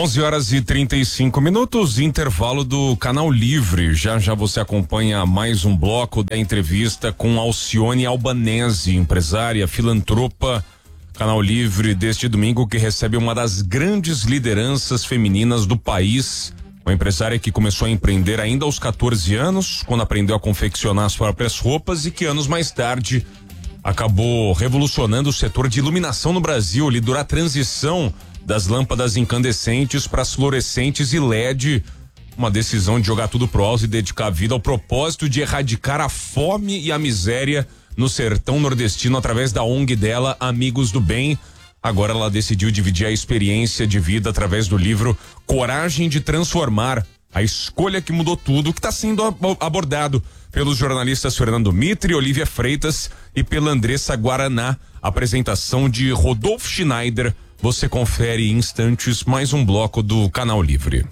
11h35, intervalo do Canal Livre. Já já você acompanha mais um bloco da entrevista com Alcione Albanese, empresária, filantropa. Canal Livre deste domingo, que recebe uma das grandes lideranças femininas do país. Uma empresária que começou a empreender ainda aos 14 anos, quando aprendeu a confeccionar as próprias roupas, e que anos mais tarde acabou revolucionando o setor de iluminação no Brasil, liderou a transição das lâmpadas incandescentes para as fluorescentes e LED. Uma decisão de jogar tudo pro alto e dedicar a vida ao propósito de erradicar a fome e a miséria no sertão nordestino através da ONG dela, Amigos do Bem. Agora ela decidiu dividir a experiência de vida através do livro Coragem de Transformar, a escolha que mudou tudo, que está sendo abordado pelos jornalistas Fernando Mitre, Olivia Freitas e pela Andressa Guaraná. Apresentação de Rodolfo Schneider. Você confere em instantes mais um bloco do Canal Livre.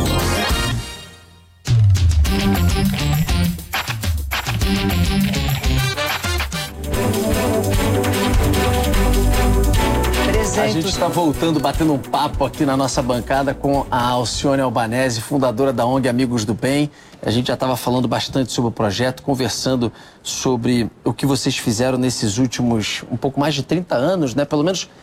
A gente está voltando, batendo um papo aqui na nossa bancada com a Alcione Albanese, fundadora da ONG Amigos do Bem. A gente já estava falando bastante sobre o projeto, conversando sobre o que vocês fizeram nesses últimos, um pouco mais de 30 anos, né? Pelo menos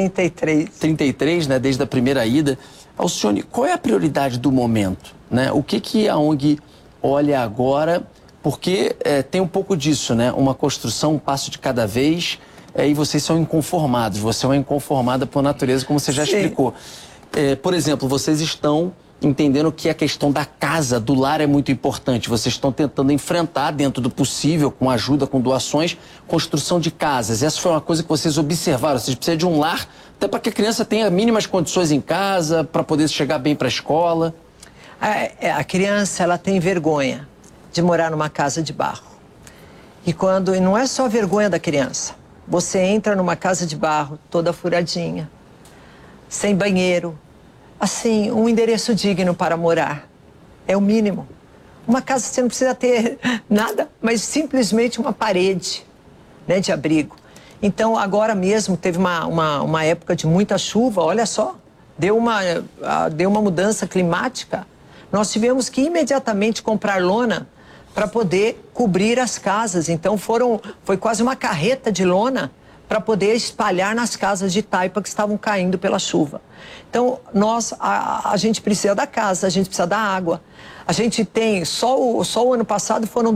33, né? Desde a primeira ida. Alcione, qual é a prioridade do momento, né? O que a ONG olha agora? Porque tem um pouco disso, né? Uma construção, um passo de cada vez. E vocês são inconformados, você é uma inconformada por natureza, como você já explicou. Por exemplo, vocês estão entendendo que a questão da casa, do lar é muito importante. Vocês estão tentando enfrentar, dentro do possível, com ajuda, com doações, construção de casas. Essa foi uma coisa que vocês observaram. Vocês precisam de um lar, até para que a criança tenha mínimas condições em casa, para poder chegar bem para a escola. A criança, ela tem vergonha de morar numa casa de barro. E não é só vergonha da criança. Você entra numa casa de barro, toda furadinha, sem banheiro, assim, um endereço digno para morar. É o mínimo. Uma casa você não precisa ter nada, mas simplesmente uma parede, né, de abrigo. Então, agora mesmo, teve uma época de muita chuva, olha só, deu uma mudança climática. Nós tivemos que imediatamente comprar lona para poder cobrir as casas. Então foi quase uma carreta de lona para poder espalhar nas casas de taipa que estavam caindo pela chuva. Então a gente precisa da casa, a gente precisa da água. A gente tem, só o ano passado foram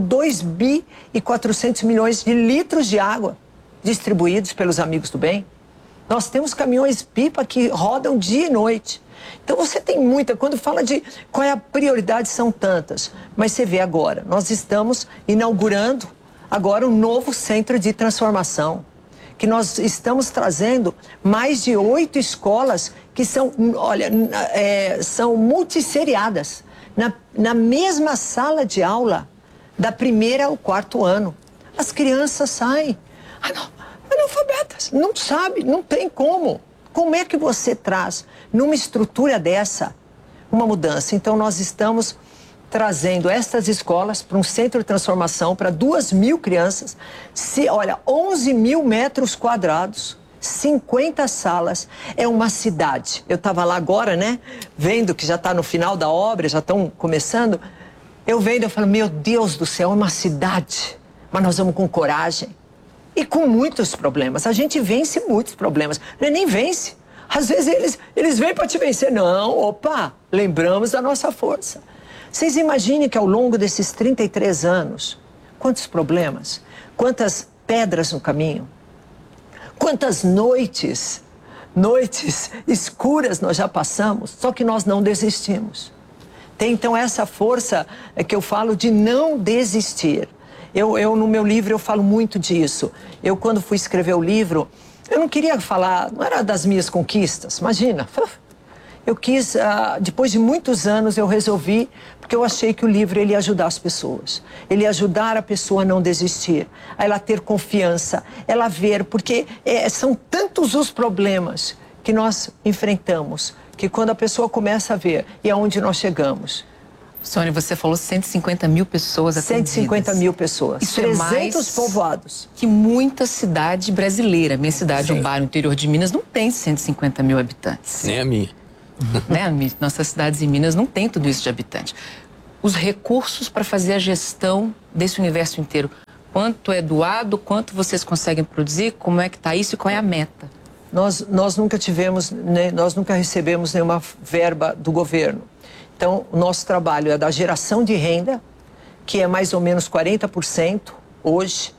2.400 milhões de litros de água distribuídos pelos Amigos do Bem. Nós temos caminhões-pipa que rodam dia e noite. Então você tem muita, quando fala de qual é a prioridade, são tantas. Mas você vê agora, nós estamos inaugurando agora um novo centro de transformação, que nós estamos trazendo mais de 8 escolas que são, olha, são multisseriadas, na mesma sala de aula, da primeira ao 4º ano. As crianças saem analfabetas, não sabe, não tem como. Como é que você traz, numa estrutura dessa, uma mudança? Então, nós estamos trazendo estas escolas para um centro de transformação para 2.000 crianças. Olha, 11.000 metros quadrados, 50 salas. É uma cidade. Eu estava lá agora, né? Vendo que já está no final da obra, já estão começando. Eu falo, meu Deus do céu, é uma cidade. Mas nós vamos com coragem. E com muitos problemas. A gente vence muitos problemas. Nem vence. Às vezes eles vêm para te vencer. Não, opa, lembramos da nossa força. Vocês imaginem que ao longo desses 33 anos, quantos problemas, quantas pedras no caminho, quantas noites escuras nós já passamos, só que nós não desistimos. Tem então essa força que eu falo de não desistir. Eu no meu livro eu falo muito disso. Eu quando fui escrever o livro, eu não queria falar, não era das minhas conquistas, imagina. Eu quis, depois de muitos anos eu resolvi, porque eu achei que o livro ele ia ajudar as pessoas. Ele ia ajudar a pessoa a não desistir, a ela ter confiança, ela ver, porque são tantos os problemas que nós enfrentamos, que quando a pessoa começa a ver, e aonde nós chegamos. Sônia, você falou 150 mil pessoas atendidas. 150 mil pessoas. Isso 300 é mais povoados. Que muita cidade brasileira. Minha cidade, um bairro no interior de Minas, não tem 150 mil habitantes. Nem a minha. né? Nossas cidades em Minas não tem tudo isso de habitante. Os recursos para fazer a gestão desse universo inteiro. Quanto é doado, quanto vocês conseguem produzir, como é que está isso e qual é a meta? Nós nunca tivemos, né, nós nunca recebemos nenhuma verba do governo. Então, o nosso trabalho é da geração de renda, que é mais ou menos 40% hoje,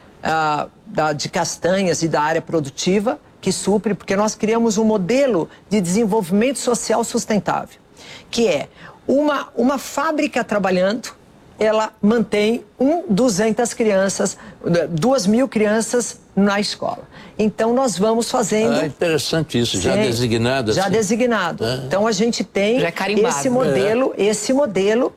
de castanhas e da área produtiva, que supre, porque nós criamos um modelo de desenvolvimento social sustentável, que é uma fábrica trabalhando, ela mantém 200 crianças, 2.000 crianças na escola. Então, nós vamos fazendo... Ah, interessante isso, já designado. Já assim. designado. Então, a gente tem esse modelo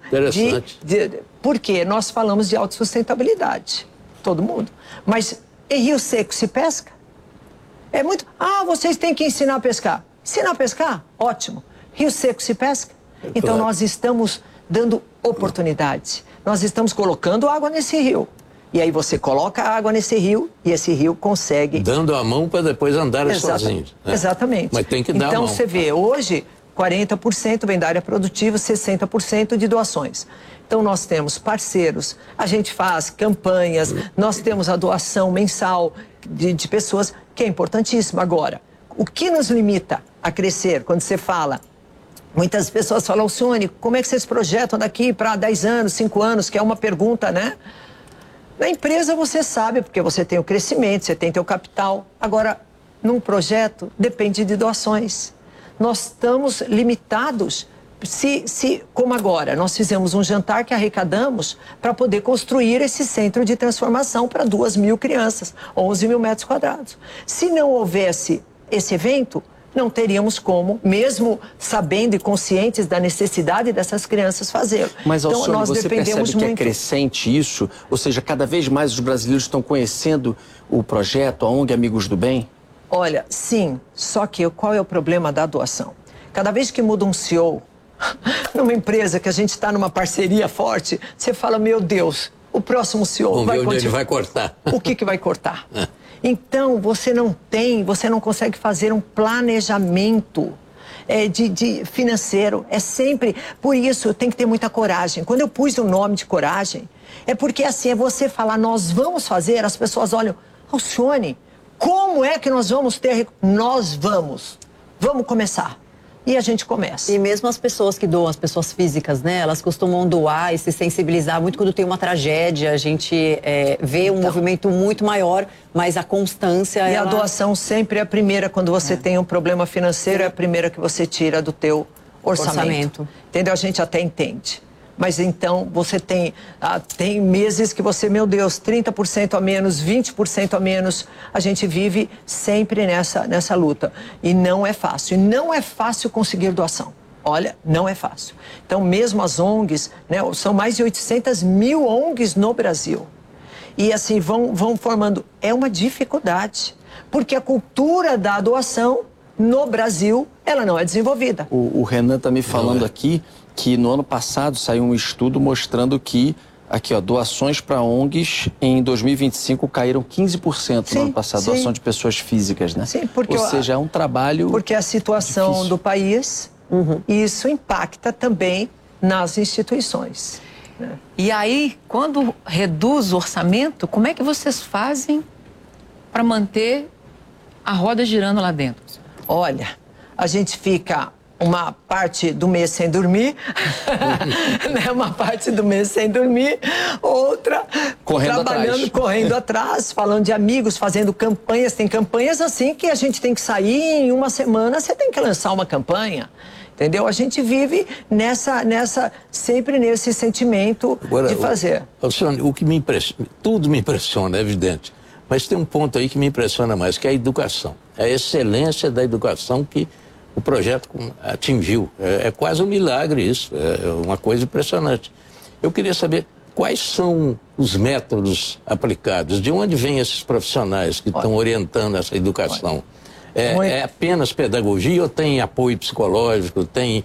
porque nós falamos de autossustentabilidade, todo mundo. Mas em Rio Seco se pesca? É muito... vocês têm que ensinar a pescar. Ensinar a pescar? Ótimo. Rio Seco se pesca? Então, nós estamos dando oportunidade. Nós estamos colocando água nesse rio. E aí você coloca a água nesse rio e esse rio consegue... Dando a mão para depois andar sozinhos. Né? Exatamente. Mas tem que dar a mão. Então você vê, hoje 40% vem da área produtiva, 60% de doações. Então nós temos parceiros, a gente faz campanhas, nós temos a doação mensal de pessoas, que é importantíssimo. Agora, o que nos limita a crescer quando você fala... Muitas pessoas falam, Alcione, como é que vocês projetam daqui para 10 anos, 5 anos, que é uma pergunta, né? Na empresa você sabe, porque você tem o crescimento, você tem teu capital. Agora, num projeto, depende de doações. Nós estamos limitados, como agora, nós fizemos um jantar que arrecadamos para poder construir esse centro de transformação para 2.000 crianças, 11.000 metros quadrados. Se não houvesse esse evento... não teríamos como, mesmo sabendo e conscientes da necessidade dessas crianças, fazê-lo. Mas, então, Alcione, nós você dependemos percebe que muito. é crescente isso? Ou seja, cada vez mais os brasileiros estão conhecendo o projeto, a ONG Amigos do Bem? Olha, sim, só que qual é o problema da doação? Cada vez que muda um CEO, numa empresa que a gente está numa parceria forte, você fala, meu Deus, o próximo CEO Vamos vai ver onde continuar. ele vai cortar. O que vai cortar? Então, você não consegue fazer um planejamento de financeiro. É sempre... Por isso, tem que ter muita coragem. Quando eu pus o nome de coragem, é porque assim, é você falar, nós vamos fazer, as pessoas olham, Alcione, como é que nós vamos ter... Nós vamos começar. E a gente começa. E mesmo as pessoas que doam, as pessoas físicas, né? Elas costumam doar e se sensibilizar muito quando tem uma tragédia. A gente vê um movimento muito maior, mas a constância... E a doação sempre é a primeira, quando você tem um problema financeiro, é a primeira que você tira do teu orçamento. Entendeu? A gente até entende. Mas então você tem meses que você, meu Deus, 30% a menos, 20% a menos. A gente vive sempre nessa luta. E não é fácil. E não é fácil conseguir doação. Olha, não é fácil. Então, mesmo as ONGs, né, são mais de 800.000 ONGs no Brasil. E assim, vão formando. É uma dificuldade. Porque a cultura da doação no Brasil, ela não é desenvolvida. O Renan está me falando aqui que no ano passado saiu um estudo mostrando que, doações para ONGs em 2025 caíram 15% no ano passado, doação de pessoas físicas, né? Sim, porque... Ou seja, é um trabalho... Porque a situação difícil do país, isso impacta também nas instituições. Né? E aí, quando reduz o orçamento, como é que vocês fazem para manter a roda girando lá dentro? Olha, a gente fica... uma parte do mês sem dormir, né? Uma parte do mês sem dormir, outra correndo atrás, falando de amigos, fazendo campanhas. Tem campanhas assim que a gente tem que sair em uma semana, você tem que lançar uma campanha. Entendeu? A gente vive sempre nesse sentimento de fazer. Alcione, o que me impressiona, tudo me impressiona, é evidente. Mas tem um ponto aí que me impressiona mais, que é a educação. É a excelência da educação que o projeto atingiu. É quase um milagre isso, é uma coisa impressionante. Eu queria saber quais são os métodos aplicados, de onde vêm esses profissionais que estão orientando essa educação? É apenas pedagogia ou tem apoio psicológico, tem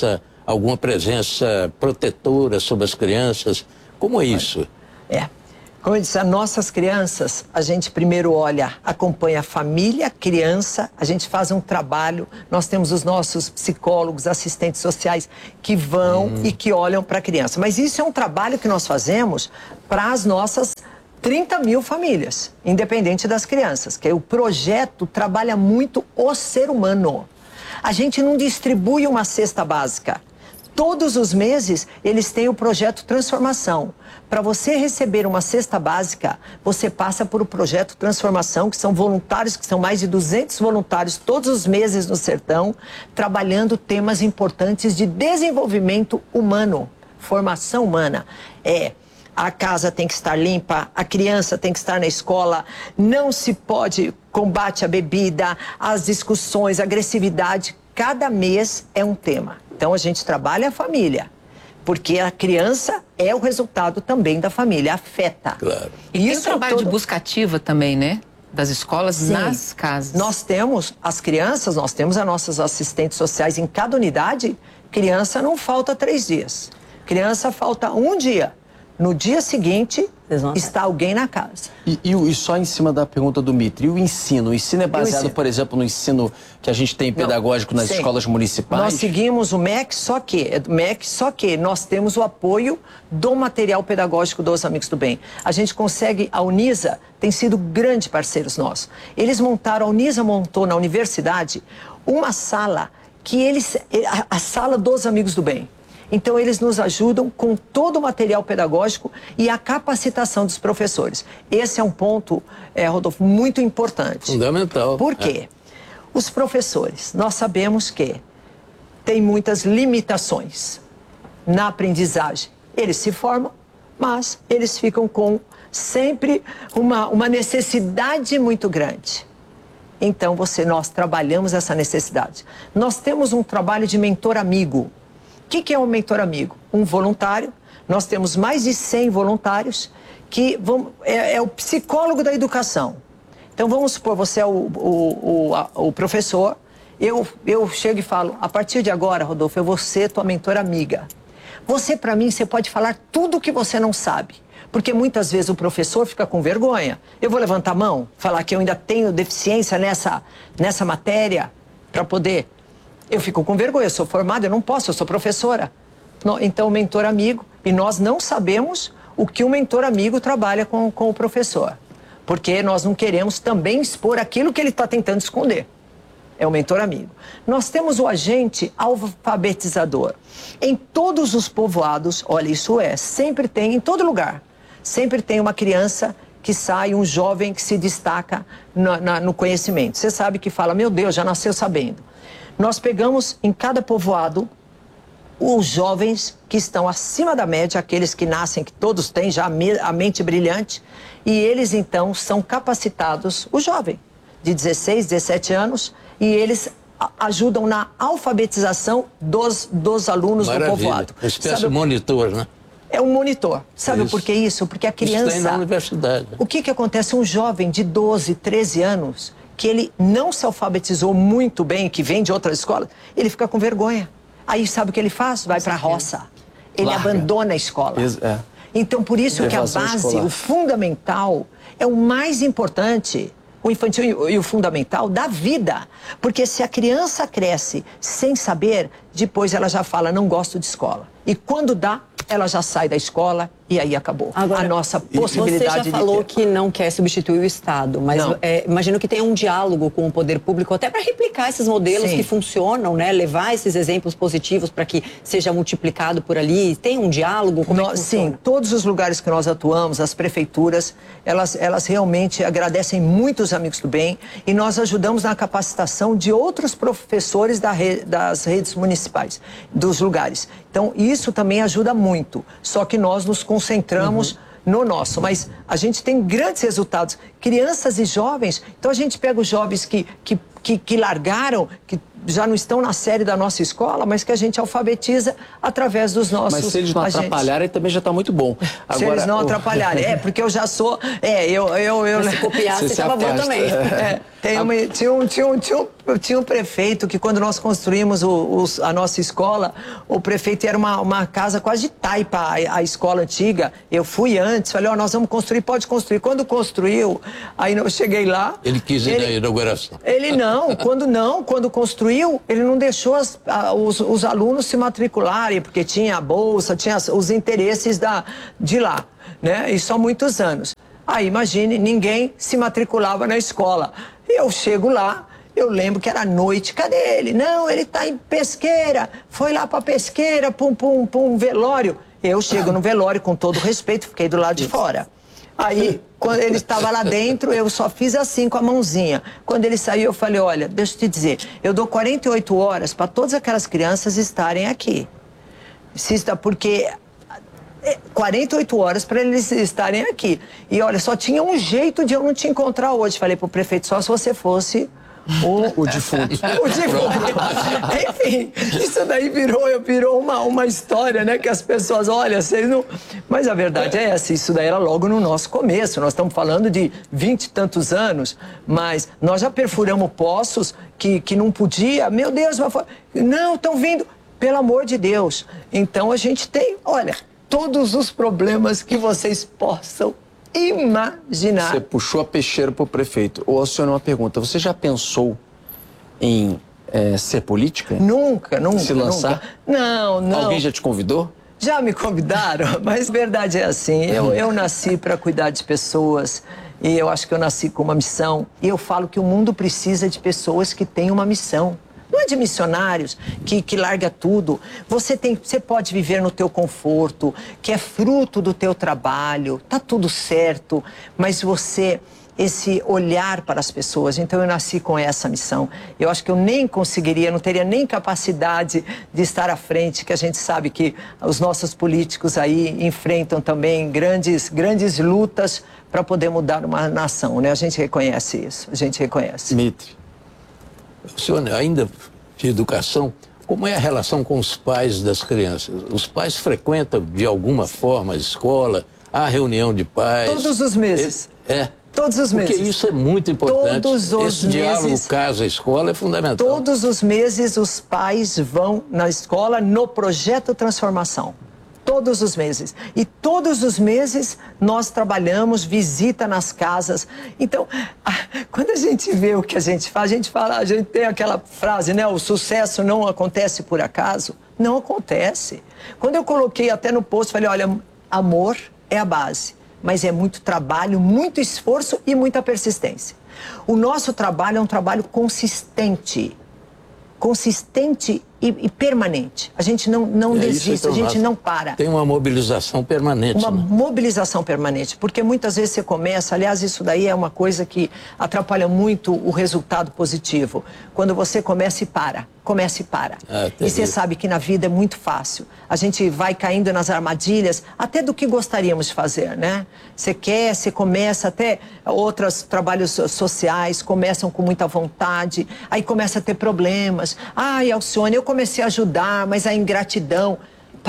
alguma presença protetora sobre as crianças? Como é isso? Como eu disse, as nossas crianças, a gente primeiro olha, acompanha a família, criança, a gente faz um trabalho, nós temos os nossos psicólogos, assistentes sociais que vão e que olham para a criança. Mas isso é um trabalho que nós fazemos para as nossas 30 mil famílias, independente das crianças, que o projeto trabalha muito o ser humano. A gente não distribui uma cesta básica. Todos os meses, eles têm o projeto Transformação. Para você receber uma cesta básica, você passa por o projeto Transformação, que são voluntários, que são mais de 200 voluntários todos os meses no sertão, trabalhando temas importantes de desenvolvimento humano, formação humana. A casa tem que estar limpa, a criança tem que estar na escola, não se pode combate à bebida, as discussões, a agressividade. Cada mês é um tema. Então, a gente trabalha a família, porque a criança é o resultado também da família, afeta. Claro. E tem um trabalho de busca ativa também, né? Das escolas nas casas. Nós temos as crianças, nós temos as nossas assistentes sociais em cada unidade. Criança não falta 3 dias. Criança falta 1 dia. No dia seguinte, está alguém na casa. E só em cima da pergunta do Mitri, e o ensino? O ensino é baseado, por exemplo, no ensino que a gente tem pedagógico nas escolas municipais? Nós seguimos o MEC, só que nós temos o apoio do material pedagógico dos Amigos do Bem. A gente consegue, a Unisa tem sido grande parceiros nossos. A Unisa montou na universidade uma sala a sala dos Amigos do Bem. Então, eles nos ajudam com todo o material pedagógico e a capacitação dos professores. Esse é um ponto, Rodolfo, muito importante. Fundamental. Por quê? Os professores, nós sabemos que tem muitas limitações na aprendizagem. Eles se formam, mas eles ficam com sempre uma necessidade muito grande. Então, nós trabalhamos essa necessidade. Nós temos um trabalho de mentor amigo. O que é um mentor amigo? Um voluntário. Nós temos mais de 100 voluntários que é o psicólogo da educação. Então, vamos supor, você é o professor, eu chego e falo, a partir de agora, Rodolfo, eu vou ser tua mentora amiga. Você, para mim, você pode falar tudo o que você não sabe. Porque muitas vezes o professor fica com vergonha. Eu vou levantar a mão, falar que eu ainda tenho deficiência nessa matéria para poder... Eu fico com vergonha, eu sou formada, eu não posso, eu sou professora. Então, o mentor amigo, e nós não sabemos o que o mentor amigo trabalha com o professor. Porque nós não queremos também expor aquilo que ele está tentando esconder. É o mentor amigo. Nós temos o agente alfabetizador. Em todos os povoados, olha, sempre tem, em todo lugar, sempre tem uma criança que sai, um jovem que se destaca no conhecimento. Você sabe que fala, meu Deus, já nasceu sabendo. Nós pegamos em cada povoado os jovens que estão acima da média, aqueles que nascem, que todos têm já a mente brilhante, e eles então são capacitados, o jovem de 16, 17 anos, e eles ajudam na alfabetização dos alunos do povoado. Uma espécie de monitor, né? É um monitor. Sabe por que isso? Porque a criança... Isso tem na universidade. O que acontece? Um jovem de 12, 13 anos... que ele não se alfabetizou muito bem, que vem de outras escolas, ele fica com vergonha. Aí sabe o que ele faz? Vai para a roça. Ele abandona a escola. Então, por isso que a base, o fundamental, é o mais importante, o infantil e o fundamental da vida. Porque se a criança cresce sem saber, depois ela já fala, não gosto de escola. E quando dá, ela já sai da escola e aí acabou. Agora, a nossa possibilidade de Você já falou que não quer substituir o Estado, mas imagino que tenha um diálogo com o poder público até para replicar esses modelos que funcionam, né? Levar esses exemplos positivos para que seja multiplicado por ali. Tem um diálogo? Sim, todos os lugares que nós atuamos, as prefeituras, elas realmente agradecem muito os Amigos do Bem e nós ajudamos na capacitação de outros professores das redes municipais, dos lugares. Então, isso também ajuda muito. Só que nós nos concentramos no nosso. Mas a gente tem grandes resultados. Crianças e jovens. Então, a gente pega os jovens que largaram, que já não estão na série da nossa escola, mas que a gente alfabetiza através dos nossos... Mas se eles não atrapalharem, também já está muito bom. Agora, se eles não atrapalharem. Porque eu já sou... Se copiar, você estava bom também. Tinha um prefeito que, quando nós construímos a nossa escola, o prefeito era uma casa quase de taipa, a escola antiga. Eu fui antes, falei, nós vamos construir, pode construir. Quando construiu, aí eu cheguei lá... Ele quis ir na inauguração. Ele quando construiu, ele não deixou os alunos se matricularem, porque tinha a bolsa, tinha os interesses de lá, né? Isso há muitos anos. Aí, imagine, ninguém se matriculava na escola. Eu chego lá, eu lembro que era noite, cadê ele? Não, ele tá em Pesqueira, foi lá pra Pesqueira, pra um velório. Eu chego no velório, com todo respeito, fiquei do lado de fora. Aí, quando ele estava lá dentro, eu só fiz assim com a mãozinha. Quando ele saiu, eu falei, olha, deixa eu te dizer, eu dou 48 horas para todas aquelas crianças estarem aqui. Porque 48 horas para eles estarem aqui. E olha, só tinha um jeito de eu não te encontrar hoje. Falei pro prefeito, só se você fosse o defunto. O defunto. Enfim, isso daí virou uma história, né? Que as pessoas, olha, vocês não... Mas a verdade é essa, isso daí era logo no nosso começo. Nós estamos falando de 20 e tantos anos, mas nós já perfuramos poços que não podia. Meu Deus, mas foi... Não, estão vindo. Pelo amor de Deus. Então a gente tem, olha, todos os problemas que vocês possam imaginar. Você puxou a peixeira pro prefeito. Ô, Alcione, uma pergunta. Você já pensou em ser política? Nunca. Se lançar? Nunca. Não. Alguém já te convidou? Já me convidaram, mas a verdade é assim, eu nasci para cuidar de pessoas e eu acho que eu nasci com uma missão. E eu falo que o mundo precisa de pessoas que têm uma missão. Não é de missionários que larga tudo. Você pode viver no teu conforto, que é fruto do teu trabalho, tá tudo certo, mas esse olhar para as pessoas. Então eu nasci com essa missão. Eu acho que eu nem conseguiria, não teria nem capacidade de estar à frente, que a gente sabe que os nossos políticos aí enfrentam também grandes lutas para poder mudar uma nação, né? A gente reconhece isso, a gente reconhece. Dmitry, o senhor, ainda de educação, como é a relação com os pais das crianças? Os pais frequentam de alguma forma a escola, há reunião de pais? Todos os meses. Todos os meses. Porque isso é muito importante. Todos os Esse diálogo casa-escola é fundamental. Todos os meses os pais vão na escola no projeto Transformação. Todos os meses. E todos os meses nós trabalhamos, visita nas casas. Então, quando a gente vê o que a gente faz, a gente tem aquela frase, né? O sucesso não acontece por acaso. Não acontece. Quando eu coloquei até no post, falei, olha, amor é a base. Mas é muito trabalho, muito esforço e muita persistência. O nosso trabalho é um trabalho consistente. Consistente e permanente. A gente não desiste, a gente não para. Tem uma mobilização permanente. Uma mobilização permanente, porque muitas vezes você começa, aliás, isso daí é uma coisa que atrapalha muito o resultado positivo. Quando você começa e para. E você sabe que na vida é muito fácil. A gente vai caindo nas armadilhas, até do que gostaríamos de fazer, né? Você começa até outros trabalhos sociais, começam com muita vontade, aí começa a ter problemas. Ai, Alcione, eu comecei a ajudar, mas a ingratidão.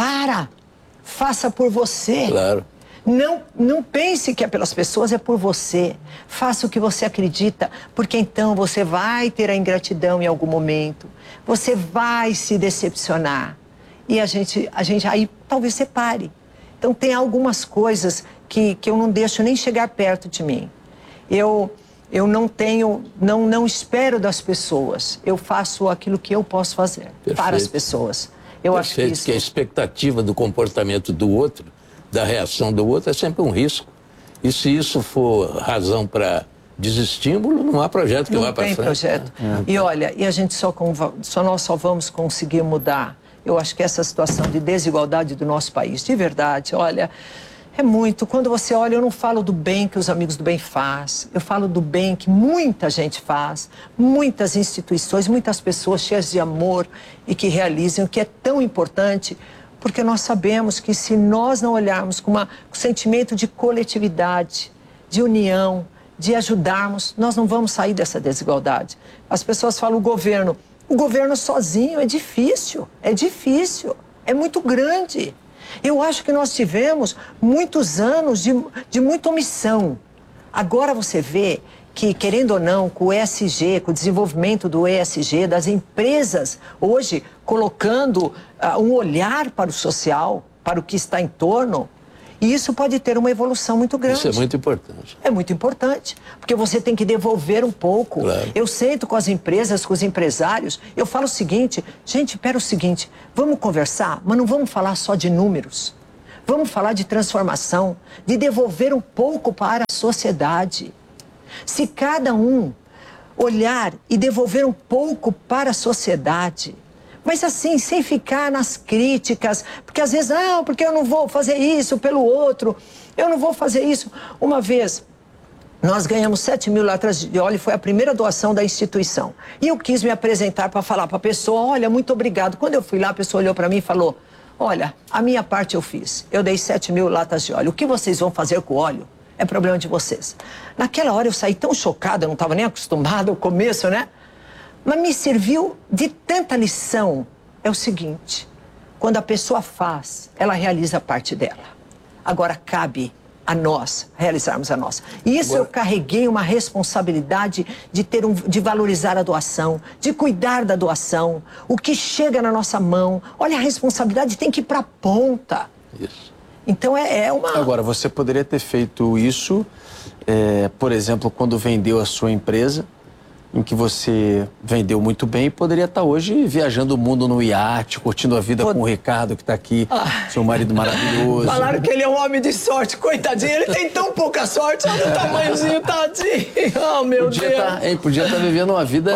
Faça por você. Claro. Não pense que é pelas pessoas, é por você. Faça o que você acredita, porque então você vai ter a ingratidão em algum momento. Você vai se decepcionar. E a gente aí talvez você pare. Então tem algumas coisas que eu não deixo nem chegar perto de mim. Eu não espero das pessoas. Eu faço aquilo que eu posso fazer. Perfeito. Para as pessoas. Eu acho que isso... que a expectativa do comportamento do outro, da reação do outro, é sempre um risco. E se isso for razão para desestímulo, não há projeto que vá para frente. Não tem projeto. E olha, e a gente nós só vamos conseguir mudar. Eu acho que essa situação de desigualdade do nosso país, de verdade, olha, é muito. Quando você olha, eu não falo do bem que os amigos do bem fazem. Eu falo do bem que muita gente faz, muitas instituições, muitas pessoas cheias de amor e que realizam o que é tão importante. Porque nós sabemos que se nós não olharmos com um sentimento de coletividade, de união, de ajudarmos, nós não vamos sair dessa desigualdade. As pessoas falam o governo sozinho é difícil, é muito grande. Eu acho que nós tivemos muitos anos de muita omissão. Agora você vê que, querendo ou não, com o ESG, com o desenvolvimento do ESG, das empresas hoje colocando um olhar para o social, para o que está em torno, e isso pode ter uma evolução muito grande. Isso é muito importante. É muito importante, porque você tem que devolver um pouco. Claro. Eu sento com as empresas, com os empresários, eu falo o seguinte, gente, espera o seguinte, vamos conversar, mas não vamos falar só de números. Vamos falar de transformação, de devolver um pouco para a sociedade. Se cada um olhar e devolver um pouco para a sociedade, mas assim, sem ficar nas críticas, porque às vezes, não, porque eu não vou fazer isso pelo outro, eu não vou fazer isso. Uma vez, nós ganhamos 7 mil latas de óleo, foi a primeira doação da instituição. E eu quis me apresentar para falar para a pessoa, olha, muito obrigado. Quando eu fui lá, a pessoa olhou para mim e falou, olha, a minha parte eu fiz, eu dei 7 mil latas de óleo, o que vocês vão fazer com o óleo é problema de vocês. Naquela hora eu saí tão chocada, eu não estava nem acostumada ao começo, né? Mas me serviu de tanta lição. É o seguinte, quando a pessoa faz, ela realiza a parte dela. Agora cabe a nós realizarmos a nossa. E isso eu carreguei uma responsabilidade de valorizar a doação, de cuidar da doação, o que chega na nossa mão. Olha, a responsabilidade tem que ir para a ponta. Isso. Então é uma... Agora, você poderia ter feito isso, por exemplo, quando vendeu a sua empresa, em que você vendeu muito bem e poderia estar hoje viajando o mundo no iate, curtindo a vida com o Ricardo, que está aqui, seu marido maravilhoso. Falaram que ele é um homem de sorte, coitadinho, ele tem tão pouca sorte, olha o tamanhozinho, tadinho. Oh, meu Deus. Podia estar vivendo uma vida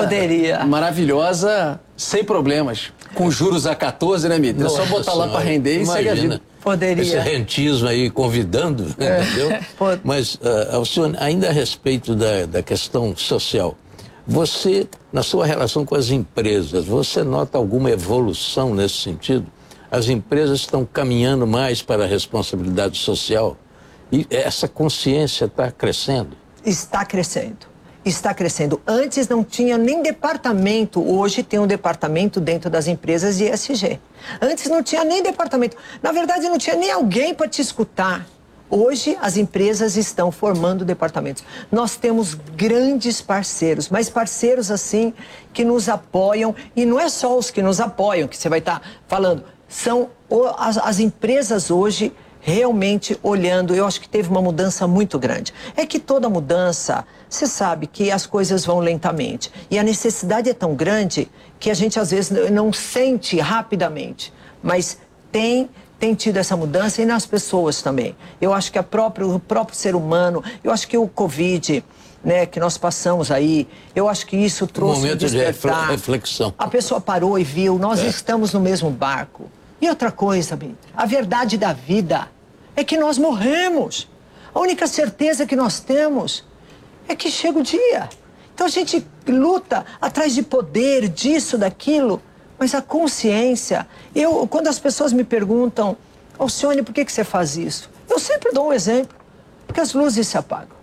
maravilhosa, sem problemas, com juros a 14, né, Mito? É só botar lá para render e segue a vida. Poderia. Esse rentismo aí convidando, entendeu? Mas, Alcione, ainda a respeito da questão social, você, na sua relação com as empresas, você nota alguma evolução nesse sentido? As empresas estão caminhando mais para a responsabilidade social e essa consciência está crescendo? Está crescendo. Está crescendo. Antes não tinha nem departamento, hoje tem um departamento dentro das empresas de ESG. Antes não tinha nem departamento. Na verdade, não tinha nem alguém para te escutar. Hoje, as empresas estão formando departamentos. Nós temos grandes parceiros, mas parceiros, assim, que nos apoiam. E não é só os que nos apoiam, que você vai estar falando. São as empresas hoje realmente olhando. Eu acho que teve uma mudança muito grande. É que toda mudança, você sabe que as coisas vão lentamente. E a necessidade é tão grande que a gente, às vezes, não sente rapidamente. Mas tem tido essa mudança e nas pessoas também. Eu acho que o próprio ser humano, eu acho que o Covid, né, que nós passamos aí, eu acho que isso trouxe um momento de reflexão. A pessoa parou e viu, nós estamos no mesmo barco. E outra coisa, a verdade da vida é que nós morremos. A única certeza que nós temos é que chega o dia. Então a gente luta atrás de poder, disso, daquilo. Mas a consciência, quando as pessoas me perguntam, Alcione, por que você faz isso? Eu sempre dou um exemplo, porque as luzes se apagam.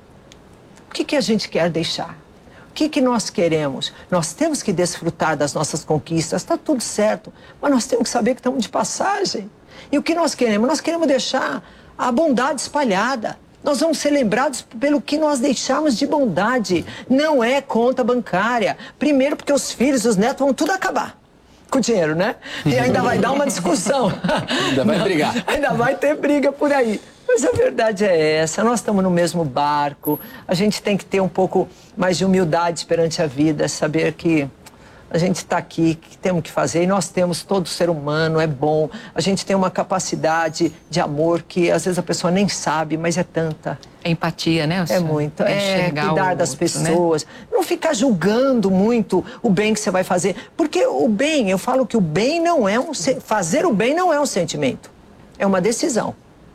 O que a gente quer deixar? O que nós queremos? Nós temos que desfrutar das nossas conquistas, está tudo certo, mas nós temos que saber que estamos de passagem. E o que nós queremos? Nós queremos deixar a bondade espalhada. Nós vamos ser lembrados pelo que nós deixamos de bondade. Não é conta bancária. Primeiro porque os filhos, os netos vão tudo acabar com dinheiro, né? E ainda vai dar uma discussão. Ainda vai brigar. Ainda vai ter briga por aí. Mas a verdade é essa, nós estamos no mesmo barco, a gente tem que ter um pouco mais de humildade perante a vida, saber que a gente está aqui, que temos que fazer, e nós temos, todo ser humano é bom, a gente tem uma capacidade de amor que às vezes a pessoa nem sabe, mas é tanta. É empatia, né? É muito, cuidar das pessoas, né? Não ficar julgando muito o bem que você vai fazer, porque o bem, eu falo que o bem não é fazer o bem não é um sentimento, é uma decisão.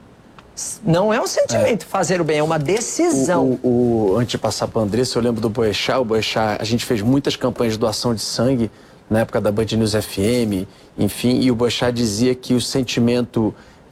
Não é um sentimento fazer o bem, é uma decisão. Antes de passar para a Andressa, eu lembro do Boechat. O Boechat, a gente fez muitas campanhas de doação de sangue na época da Band News FM, enfim, e o Boechat dizia que o sentimento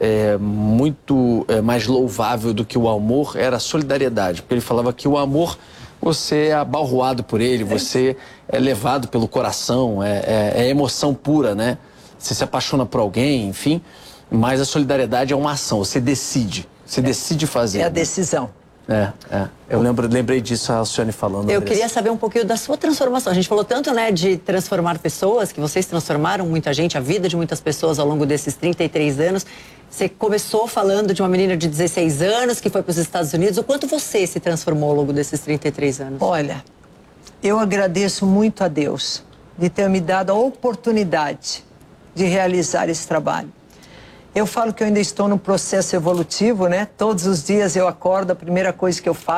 muito mais louvável do que o amor era a solidariedade, porque ele falava que o amor, você é abalroado por ele, você é levado pelo coração, é emoção pura, né? Você se apaixona por alguém, enfim. Mas a solidariedade é uma ação, você decide fazer. É a decisão. Eu lembrei disso, a Alcione falando. Eu queria saber um pouquinho da sua transformação. A gente falou tanto, né, de transformar pessoas, que vocês transformaram muita gente, a vida de muitas pessoas ao longo desses 33 anos. Você começou falando de uma menina de 16 anos que foi para os Estados Unidos. O quanto você se transformou ao longo desses 33 anos? Olha, eu agradeço muito a Deus de ter me dado a oportunidade de realizar esse trabalho. Eu falo que eu ainda estou num processo evolutivo, né? Todos os dias eu acordo, a primeira coisa que eu faço